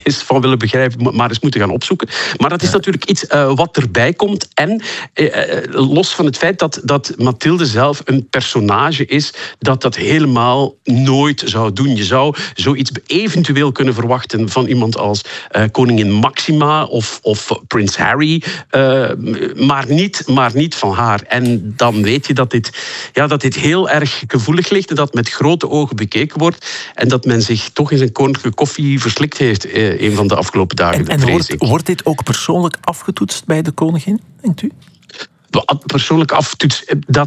is van willen begrijpen, maar eens moeten gaan opzoeken. Maar dat is natuurlijk iets wat erbij komt. En los van het feit dat Mathilde zelf een personage is dat helemaal nooit zou doen. Je zou zoiets eventueel kunnen verwachten van iemand als koningin Maxima of prins Harry, maar niet van haar. En dan weet je dat dit heel erg gevoelig ligt en dat met grote ogen bekeken wordt en dat men zich toch in zijn koninklijke koffie verslikt heeft een van de afgelopen dagen. En wordt dit ook persoonlijk afgetoetst bij de koningin, denkt u? Persoonlijk aftoets,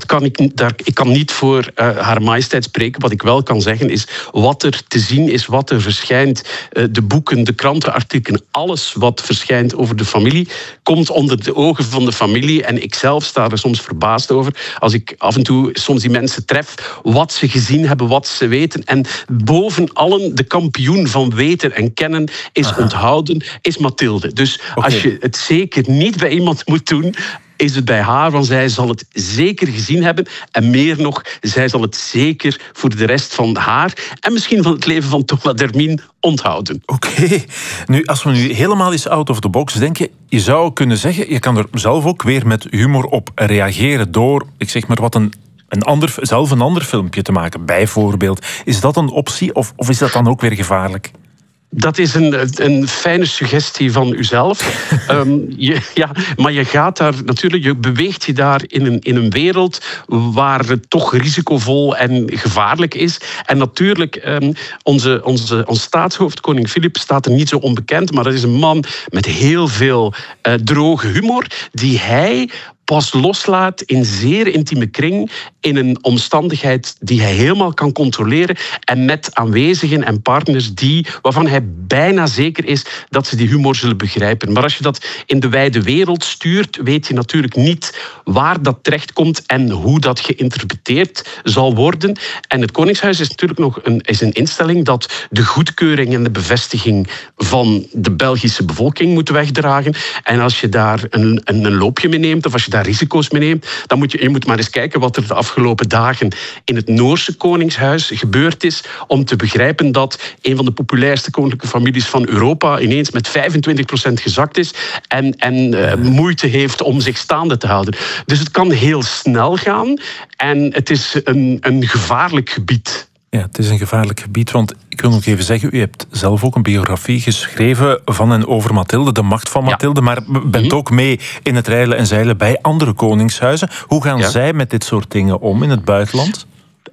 ik kan niet voor haar majesteit spreken. Wat ik wel kan zeggen is wat er te zien is, wat er verschijnt. De boeken, de krantenartikelen, alles wat verschijnt over de familie, komt onder de ogen van de familie. En ik zelf sta er soms verbaasd over. Als ik af en toe soms die mensen tref, wat ze gezien hebben, wat ze weten. En boven allen, de kampioen van weten en kennen is onthouden, is Mathilde. Dus als je het zeker niet bij iemand moet doen, is het bij haar, want zij zal het zeker gezien hebben. En meer nog, zij zal het zeker voor de rest van haar en misschien van het leven van Thomas Dermien onthouden. Oké. Nu, als we nu helemaal eens out of the box denken, je zou kunnen zeggen, je kan er zelf ook weer met humor op reageren door, ik zeg maar wat, zelf een ander filmpje te maken, bijvoorbeeld. Is dat een optie of is dat dan ook weer gevaarlijk? Dat is een fijne suggestie van uzelf. Maar je gaat daar natuurlijk, je beweegt je daar in een wereld waar het toch risicovol en gevaarlijk is. En natuurlijk, ons staatshoofd, koning Filip, staat er niet zo onbekend, maar dat is een man met heel veel droge humor, die hij pas loslaat in zeer intieme kring, in een omstandigheid die hij helemaal kan controleren en met aanwezigen en partners waarvan hij bijna zeker is dat ze die humor zullen begrijpen. Maar als je dat in de wijde wereld stuurt, weet je natuurlijk niet waar dat terechtkomt en hoe dat geïnterpreteerd zal worden. En het Koningshuis is natuurlijk nog een instelling dat de goedkeuring en de bevestiging van de Belgische bevolking moet wegdragen. En als je daar een loopje mee neemt, of als je daar risico's mee neemt, dan moet je maar eens kijken wat er de afgelopen dagen in het Noorse Koningshuis gebeurd is, om te begrijpen dat een van de populairste koninklijke families van Europa ineens met 25% gezakt is en moeite heeft om zich staande te houden. Dus het kan heel snel gaan en het is een gevaarlijk gebied. Ja, het is een gevaarlijk gebied, want ik wil nog even zeggen, u hebt zelf ook een biografie geschreven van en over Mathilde, de macht van Mathilde, maar bent ook mee in het reilen en zeilen bij andere koningshuizen. Hoe gaan zij met dit soort dingen om in het buitenland?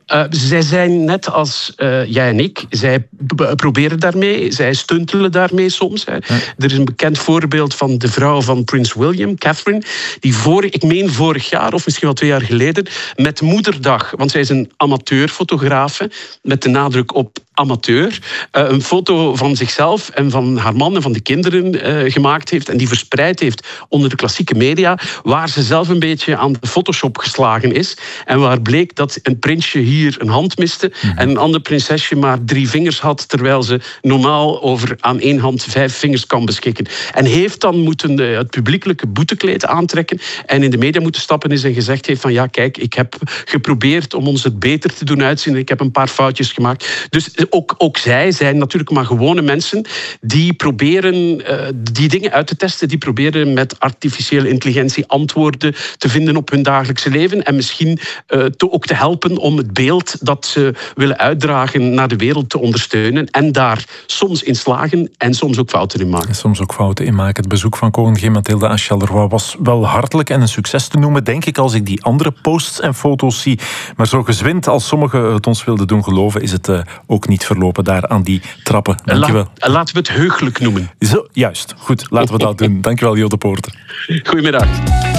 Zij zijn net als jij en ik. Zij proberen daarmee. Zij stuntelen daarmee soms. Hè. Ja. Er is een bekend voorbeeld van de vrouw van prins William, Catherine, die vorig jaar of misschien wel 2 jaar geleden met Moederdag, want zij is een amateurfotografe met de nadruk op amateur, een foto van zichzelf en van haar man en van de kinderen gemaakt heeft en die verspreid heeft onder de klassieke media, waar ze zelf een beetje aan de Photoshop geslagen is en waar bleek dat een prinsje hier een hand miste en een ander prinsesje maar 3 vingers had, terwijl ze normaal aan 1 hand 5 vingers kan beschikken. En heeft dan moeten het publiekelijke boetekleed aantrekken en in de media moeten stappen is en gezegd heeft van ja, kijk, ik heb geprobeerd om ons het beter te doen uitzien en ik heb een paar foutjes gemaakt. Dus ook zij zijn natuurlijk maar gewone mensen die proberen die dingen uit te testen, die proberen met artificiële intelligentie antwoorden te vinden op hun dagelijkse leven en misschien ook te helpen om het beeld dat ze willen uitdragen naar de wereld te ondersteunen en daar soms in slagen en soms ook fouten in maken. Soms ook fouten in maken. Het bezoek van koningin Mathilde aan Charleroi was wel hartelijk en een succes te noemen, denk ik, als ik die andere posts en foto's zie. Maar zo gezwind als sommigen het ons wilden doen geloven, is het ook niet verlopen daar aan die trappen. Dankjewel. Laten we het heugelijk noemen. Zo, juist. Goed, laten we dat doen. Dankjewel, Jo de Poorter. Goedemiddag.